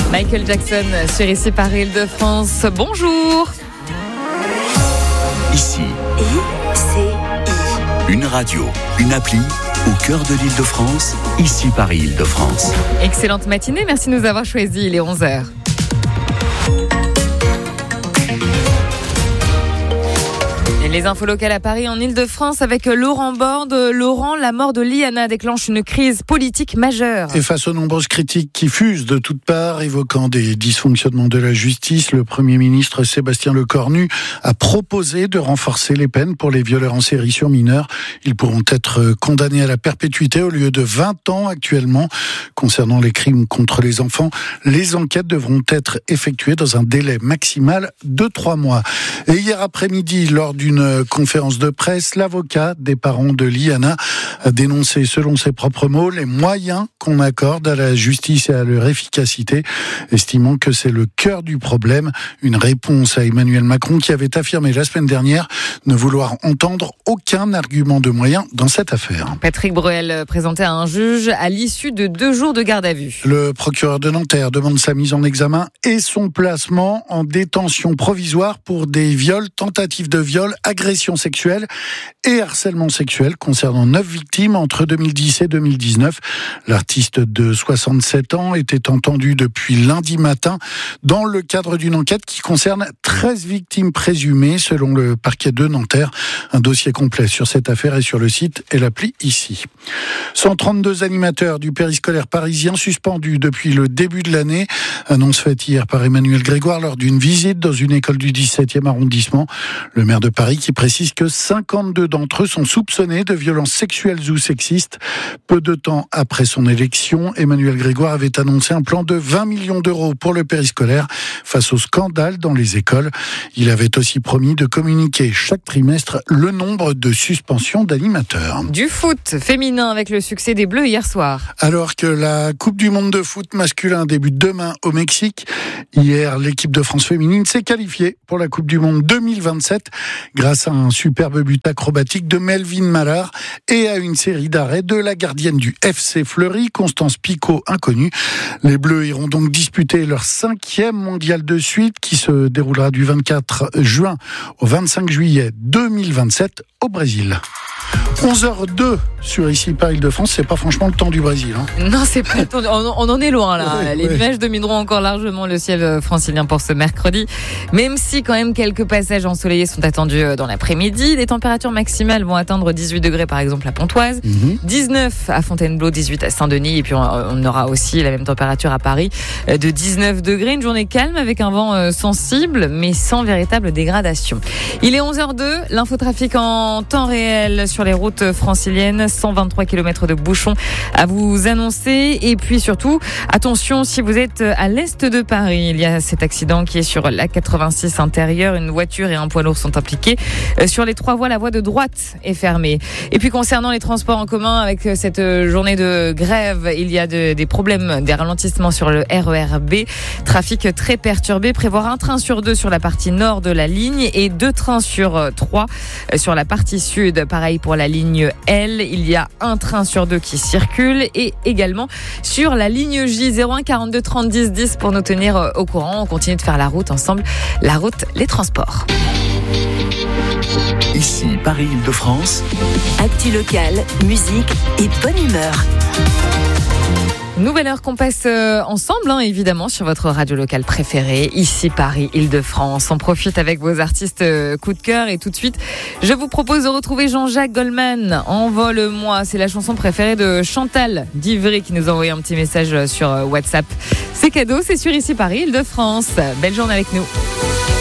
Michael Jackson sur Ici Paris Île-de-France. Bonjour. Ici, une radio, une appli au cœur de l'Île-de-France. Ici Paris Île-de-France. Excellente matinée, merci de nous avoir choisis. Il est 11h. Les infos locales à Paris, en Île-de-France, avec Laurent Borde. Laurent, la mort de Liana déclenche une crise politique majeure. Et face aux nombreuses critiques qui fusent de toutes parts, évoquant des dysfonctionnements de la justice, le Premier ministre Sébastien Lecornu a proposé de renforcer les peines pour les violeurs en série sur mineurs. Ils pourront être condamnés à la perpétuité au lieu de 20 ans actuellement. Concernant les crimes contre les enfants, les enquêtes devront être effectuées dans un délai maximal de 3 mois. Et hier après-midi, lors d'une conférence de presse, l'avocat des parents de Liana a dénoncé, selon ses propres mots, les moyens qu'on accorde à la justice et à leur efficacité, estimant que c'est le cœur du problème. Une réponse à Emmanuel Macron qui avait affirmé la semaine dernière ne vouloir entendre aucun argument de moyens dans cette affaire. Patrick Bruel présenté à un juge à l'issue de 2 jours de garde à vue. Le procureur de Nanterre demande sa mise en examen et son placement en détention provisoire pour des viols, tentatives de viol, agressions sexuelles et harcèlement sexuel concernant 9 victimes entre 2010 et 2019. L'artiste de 67 ans était entendu depuis lundi matin dans le cadre d'une enquête qui concerne 13 victimes présumées selon le parquet de Nanterre. Un dossier complet sur cette affaire est sur le site et l'appli Ici. 132 animateurs du périscolaire parisien suspendus depuis le début de l'année. Annonce faite hier par Emmanuel Grégoire lors d'une visite dans une école du 17e arrondissement. Le maire de Paris qui précise que 52 d'entre eux sont soupçonnés de violences sexuelles ou sexistes. Peu de temps après son élection, Emmanuel Grégoire avait annoncé un plan de 20 millions d'euros pour le périscolaire face au scandale dans les écoles. Il avait aussi promis de communiquer chaque trimestre le nombre de suspensions d'animateurs. Du foot féminin avec le succès des Bleus hier soir. Alors que la Coupe du monde de foot masculin débute demain au Mexique, hier l'équipe de France féminine s'est qualifiée pour la Coupe du monde 2027 grâce à un superbe but acrobatique de Melvin Mallard et à une série d'arrêts de la gardienne du FC Fleury, Constance Picot, inconnue. Les Bleus iront donc disputer leur 5e mondial de suite qui se déroulera du 24 juin au 25 juillet 2027 au Brésil. 11h02 sur Ici Paris Île-de-France, c'est pas franchement le temps du Brésil. Non, c'est pas le temps. On en est loin là. Ouais, les nuages domineront encore largement le ciel francilien pour ce mercredi. Même si quand même quelques passages ensoleillés sont attendus dans l'après-midi. Les températures maximales vont atteindre 18 degrés par exemple à Pontoise, 19 à Fontainebleau, 18 à Saint-Denis et puis on aura aussi la même température à Paris de 19 degrés. Une journée calme avec un vent sensible mais sans véritable dégradation. Il est 11h02, l'infotrafic en temps réel sur les routes franciliennes, 123 km de bouchons à vous annoncer. Et puis surtout, attention si vous êtes à l'est de Paris, il y a cet accident qui est sur la 86 intérieure. Une voiture et un poids lourd sont impliqués. Sur les 3 voies, la voie de droite est fermée. Et puis concernant les transports en commun, avec cette journée de grève, il y a des problèmes, des ralentissements sur le RER B. Trafic très perturbé. Prévoir un train sur 2 sur la partie nord de la ligne et 2 trains sur 3 sur la partie sud. Pareil pour la ligne L, il y a un train sur 2 qui circule et également sur la ligne J, 01 42 30 10 10 pour nous tenir au courant. On continue de faire la route ensemble, la route, les transports. Ici Paris Île-de-France. Actu locale, musique et bonne humeur. Nouvelle heure qu'on passe ensemble, évidemment, sur votre radio locale préférée, Ici Paris Île-de-France. On profite avec vos artistes coup de cœur et tout de suite, je vous propose de retrouver Jean-Jacques Goldman. Envole-moi, c'est la chanson préférée de Chantal d'Ivry qui nous a envoyé un petit message sur WhatsApp. C'est cadeau, c'est sur Ici Paris Île-de-France. Belle journée avec nous.